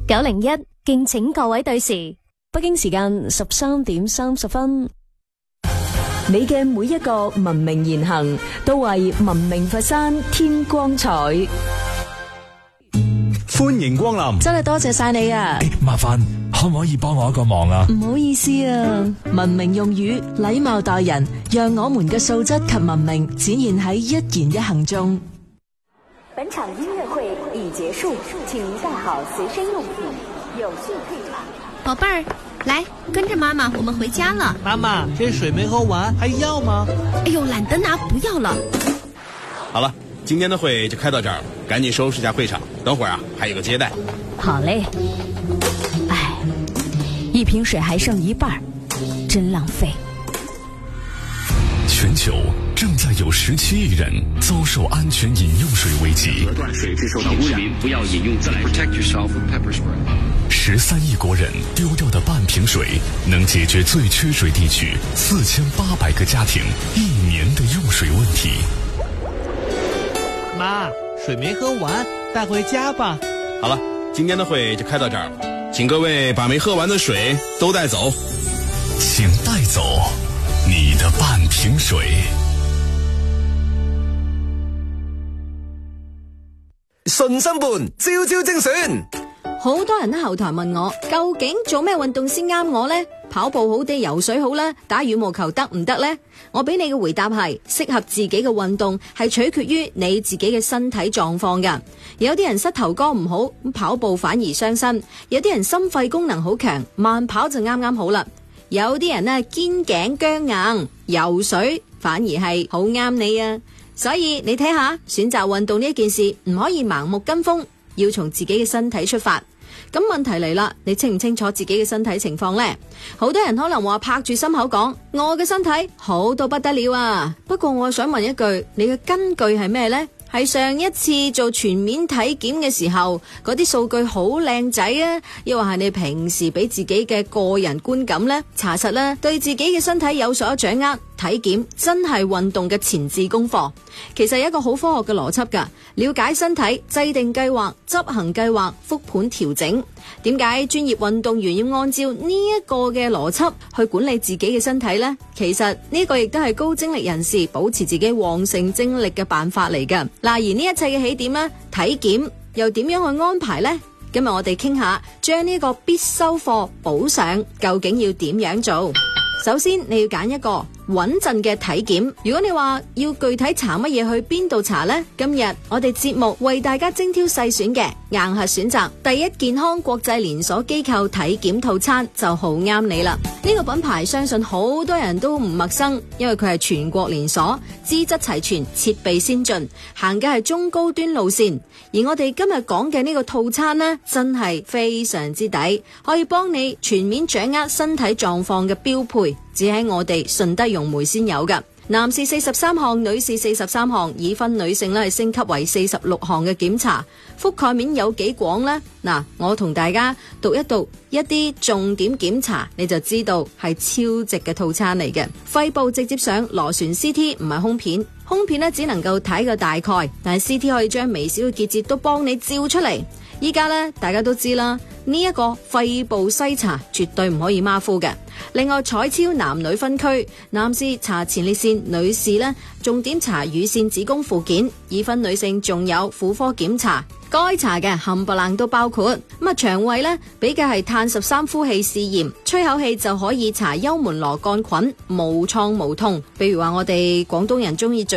901，敬請各位對時。 北京時間13:30。你嘅每一個文明言行，都為文明佛山添光彩。 歡迎光臨， 真係多謝晒你啊！ 麻煩可唔可以幫我一個忙啊？ 唔好意思啊，文明用語，禮貌待人，讓我們嘅素質及文明展現喺一言一行中。 本場音樂會已結束，請帶好隨身用品，有序退場。 寶貝兒，來跟着媽媽，我們回家了。 媽媽，這水沒喝完，還要嗎？ 哎呦，懶得拿，不要了。 好了，今天的會就開到這兒了，趕緊收拾一下會場，等會兒啊還有個接待。 好嘞。哎，一瓶水還剩一半，真浪費。 全球正在有17億人遭受安全飲用水危機， 斷水致受到污染，不要飲用自來水。Protect yourself with pepper spray。 13億國人丟掉的半瓶水，能解決最缺水地區4800個家庭1年的用水問題。 媽，水沒喝完，帶回家吧。 好了，今天的會就開到這兒了，請各位把沒喝完的水都帶走。 請帶走你的半瓶水。 順心伴，朝朝精選。 好多人喺後台問我，究竟做咩運動先啱我呢？跑步好啲，游水好啦，打羽毛球得唔得呢？我俾你嘅回答係，適合自己嘅運動係取決於你自己嘅身體狀況噶。有啲人膝頭哥唔好，跑步反而傷身；有啲人心肺功能好強，慢跑就啱啱好啦。有啲人呢肩頸僵硬，游水反而係好啱你啊。所以你睇下，選擇運動呢件事唔可以盲目跟風，要從自己嘅身體出發。咁問題嚟啦，你清唔清楚自己嘅身體情況呢？好多人可能話拍住心口講，我嘅身體好到不得了啊。不過我想問一句，你嘅根據係咩呢？係上一次做全面體檢嘅時候，嗰啲數據好靚仔啊，抑或係你平時俾自己嘅個人觀感呢？查實呢，對自己嘅身體有所掌握，體檢真係運動嘅前置功課。其實有一個好科學嘅邏輯㗎，了解身體，制定計劃，執行計劃，復盤調整。點解專業運動員要按照呢一個嘅邏輯去管理自己嘅身體呢？其實呢個亦都係高精力人士保持自己旺盛精力嘅辦法嚟㗎。嗱，而呢一切嘅起點呢，體檢又點樣去安排呢？今日我哋傾下將呢個必修課補上，究竟要點樣做？首先你要揀一個穩陣嘅體檢。如果你話要具體查乜嘢，去邊度查呢？今日我哋節目為大家精挑細選嘅硬核選擇，第一健康國際連鎖機構體檢套餐就好啱你啦。呢個品牌相信好多人都唔陌生，因為佢係全國連鎖，資質齊全，設備先進，行嘅係中高端路線。而我哋今日講嘅呢個套餐呢，真係非常之抵，可以幫你全面掌握身體狀況嘅標配，只喺我哋順德融媒先有㗎。男士43項，女士43項，已婚女性係升級為46項嘅檢查，覆蓋面有幾廣呢？嗱，我同大家讀一讀一啲重點檢查，你就知道係超值嘅套餐嚟嘅。肺部直接上螺旋 CT， 唔係胸片，胸片呢只能夠睇個大概，但係 CT 可以將微小嘅結節都幫你照出嚟。依家呢，大家都知啦，呢一個肺部篩查絕對唔可以馬虎嘅。另外彩超男女分區，男士查前列腺，女士呢重點查乳腺、子宮附件，已婚女性仲有婦科檢查。該查嘅冚唪唥都包括。咁啊，腸胃呢比嘅係碳13呼氣試驗，吹口氣就可以查幽門螺桿菌，無創無痛。譬如話我哋廣東人中意